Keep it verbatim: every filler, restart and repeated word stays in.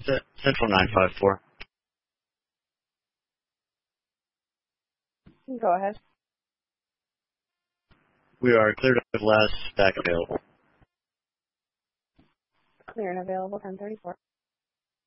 Central nine five four. Go ahead. We are cleared of last back available. Clear and available, ten thirty-four.